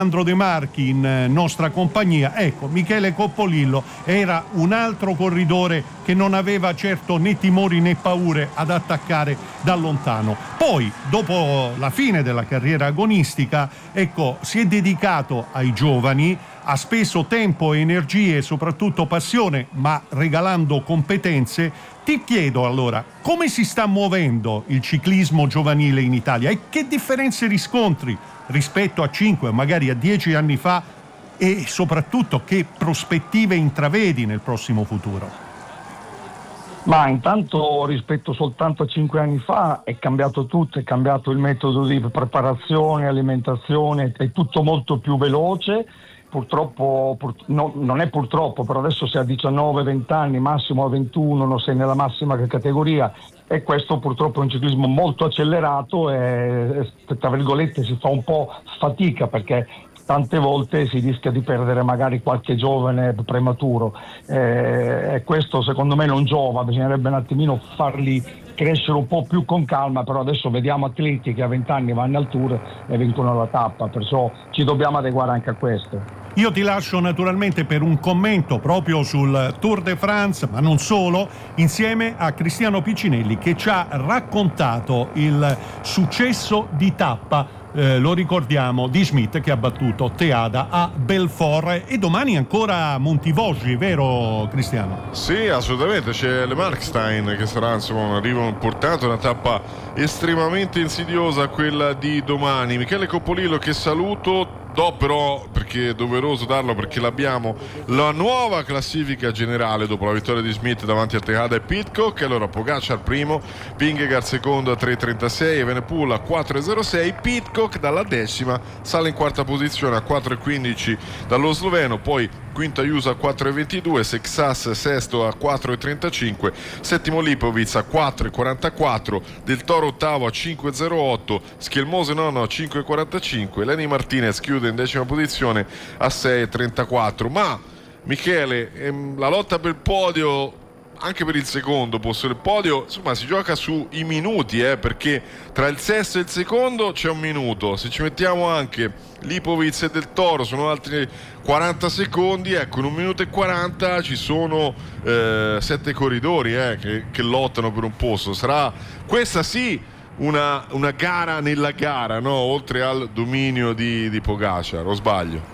Sandro De Marchi in nostra compagnia. Ecco, Michele Coppolillo era un altro corridore che non aveva certo né timori né paure ad attaccare da lontano. Poi, dopo la fine della carriera agonistica, ecco, si è dedicato ai giovani, ha speso tempo, energie e soprattutto passione, ma regalando competenze. Ti chiedo allora, come si sta muovendo il ciclismo giovanile in Italia e che differenze riscontri rispetto a 5, magari a 10 anni fa, e soprattutto che prospettive intravedi nel prossimo futuro? Ma intanto rispetto soltanto a 5 anni fa è cambiato tutto, è cambiato il metodo di preparazione, alimentazione, è tutto molto più veloce. Purtroppo, non è purtroppo, però adesso sei a 19-20 anni, massimo a 21, non sei nella massima categoria, e questo purtroppo è un ciclismo molto accelerato e tra virgolette si fa un po' fatica, perché tante volte si rischia di perdere magari qualche giovane prematuro, e questo secondo me non giova. Bisognerebbe un attimino farli crescere un po' più con calma, però adesso vediamo atleti che a 20 anni vanno al Tour e vincono la tappa, perciò ci dobbiamo adeguare anche a questo. Io ti lascio naturalmente per un commento proprio sul Tour de France, ma non solo, insieme a Cristiano Piccinelli, che ci ha raccontato il successo di tappa, lo ricordiamo, di Schmidt, che ha battuto Teada a Belfort, e domani ancora Montivoggi, vero Cristiano? Sì, assolutamente, c'è Le Markstein che sarà insomma un arrivo importante, una tappa estremamente insidiosa quella di domani. Michele Coppolillo che saluto. Do però, perché è doveroso darlo, perché l'abbiamo, la nuova classifica generale dopo la vittoria di Schmidt davanti a Tejada e Pidcock. Allora Pogacar primo, Vingegaard secondo a 3.36, Evenepoel a 4.06, Pidcock dalla decima sale in quarta posizione a 4.15 dallo sloveno, poi quinto Ayuso a 4.22, Sexas sesto a 4.35, settimo Lipovic a 4.44, Del Toro ottavo a 5.08, Schielmose nono a 5.45, Lenny Martinez chiude in decima posizione a 6.34. Ma Michele, la lotta per il podio, anche per il secondo posto del podio, insomma si gioca sui minuti, perché tra il sesto e il secondo c'è un minuto, se ci mettiamo anche Lipovic e Del Toro sono altri 40 secondi, ecco, in 1 minuto e 40 ci sono 7 corridori che lottano per un posto. Sarà questa sì una gara nella gara, no? Oltre al dominio di Pogacar, o sbaglio?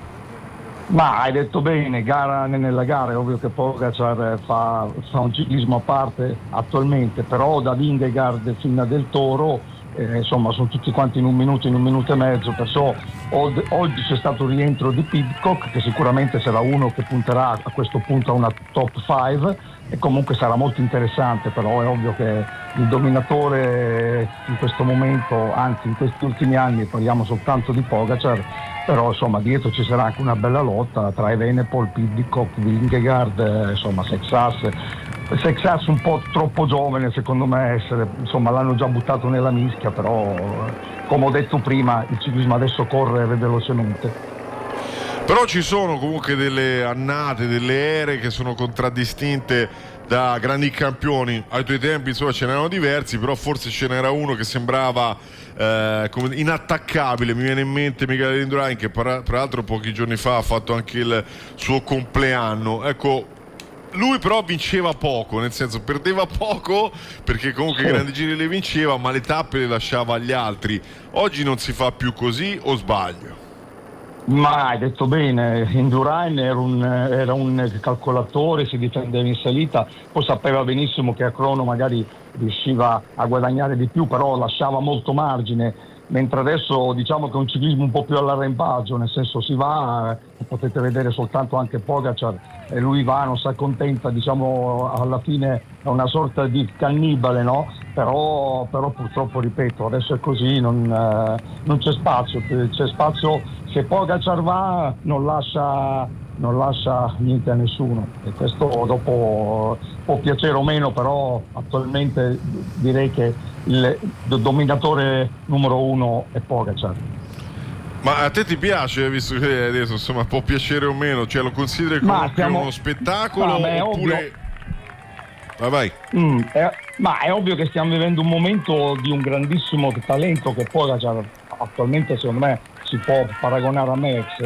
Ma hai detto bene, gara nella gara. È ovvio che Pogacar fa un ciclismo a parte attualmente, però da Vingegaard fino a Del Toro insomma sono tutti quanti in 1 minuto, in 1 minuto e mezzo, perciò oggi c'è stato il rientro di Pidcock, che sicuramente sarà uno che punterà a questo punto a una top 5, e comunque sarà molto interessante. Però è ovvio che il dominatore in questo momento, anzi in questi ultimi anni, parliamo soltanto di Pogacar, però insomma dietro ci sarà anche una bella lotta tra Evenepoel, Pidcock, Vingegaard, insomma Sexas un po' troppo giovane secondo me, insomma l'hanno già buttato nella mischia, però come ho detto prima il ciclismo adesso corre velocemente. Però ci sono comunque delle annate, delle ere che sono contraddistinte da grandi campioni. Ai tuoi tempi insomma ce n'erano diversi, però forse ce n'era uno che sembrava come inattaccabile. Mi viene in mente Michele Indurain, che peraltro pochi giorni fa ha fatto anche il suo compleanno. Ecco, lui però vinceva poco, nel senso perdeva poco, perché comunque i grandi giri le vinceva, ma le tappe le lasciava agli altri. Oggi non si fa più così, o sbaglio? Ma hai detto bene, Indurain era un calcolatore, si difendeva in salita, poi sapeva benissimo che a crono magari riusciva a guadagnare di più, però lasciava molto margine, mentre adesso diciamo che è un ciclismo un po' più all'arrempaggio, nel senso si va, potete vedere soltanto anche Pogacar, e lui va, non si accontenta, diciamo alla fine è una sorta di cannibale, no? Però purtroppo, ripeto, adesso è così, non c'è spazio, se Pogacar va non lascia niente a nessuno, e questo dopo può piacere o meno, però attualmente direi che il dominatore numero 1 è Pogacar. Ma a te ti piace, visto che adesso insomma può piacere o meno, cioè lo consideri come uno spettacolo oppure... Vai. Ma è ovvio che stiamo vivendo un momento di un grandissimo talento che Pogacar attualmente secondo me si può paragonare a Merckx,